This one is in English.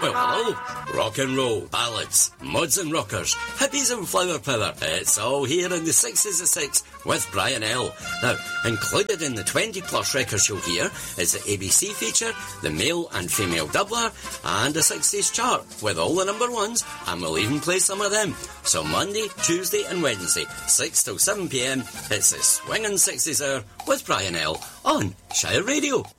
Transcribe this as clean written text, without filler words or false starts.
Well, hello. Rock and roll, ballads, mods and rockers, hippies and flower power. It's all here in the 60s of 6 with Brian L. Now, included in the 20-plus records you'll hear is the ABC feature, the male and female doubler, and the 60s chart with all the number ones, and we'll even play some of them. So Monday, Tuesday and Wednesday, 6 till 7 p.m, it's the Swingin' 60s Hour with Brian L. on Shire Radio.